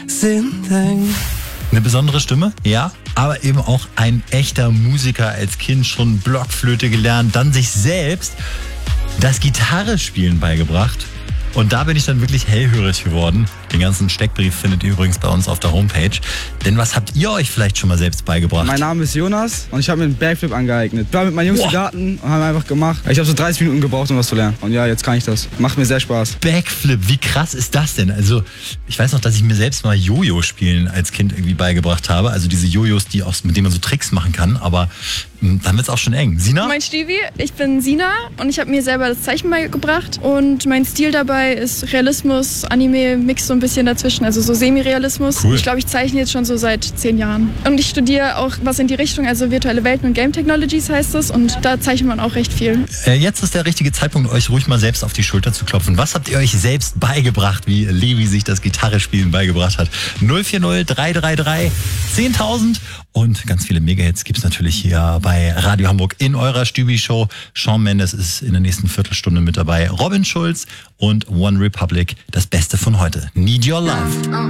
Eine besondere Stimme, ja, aber eben auch ein echter Musiker, als Kind schon Blockflöte gelernt, dann sich selbst das Gitarrespielen beigebracht. Und da bin ich dann wirklich hellhörig geworden. Den ganzen Steckbrief findet ihr übrigens bei uns auf der Homepage. Denn was habt ihr euch vielleicht schon mal selbst beigebracht? Mein Name ist Jonas und ich habe mir einen Backflip angeeignet. Ich war mit meinen Jungs im Garten und haben einfach gemacht. Ich habe so 30 Minuten gebraucht, um das zu lernen. Und ja, jetzt kann ich das. Macht mir sehr Spaß. Backflip, wie krass ist das denn? Also ich weiß noch, dass ich mir selbst mal Jojo-Spielen als Kind irgendwie beigebracht habe. Also diese Jojos, mit denen man so Tricks machen kann. Aber dann wird es auch schon eng. Sina? Mein Stevie, ich bin Sina und ich habe mir selber das Zeichen beigebracht. Und mein Stil dabei ist Realismus, Anime, Mix so ein bisschen dazwischen, also so Semi-Realismus. Cool. Ich glaube, ich zeichne jetzt schon so seit 10 Jahren. Und ich studiere auch was in die Richtung, also virtuelle Welten und Game Technologies heißt es. Und da zeichnet man auch recht viel. Jetzt ist der richtige Zeitpunkt, euch ruhig mal selbst auf die Schulter zu klopfen. Was habt ihr euch selbst beigebracht, wie Levi sich das Gitarrespielen beigebracht hat? 040 333 10.000 und ganz viele Megahits gibt's natürlich hier bei Radio Hamburg in eurer Stübi-Show. Shawn Mendes ist in der nächsten Viertelstunde mit dabei. Robin Schulz und One Republic, das Beste von heute. Need Your Love.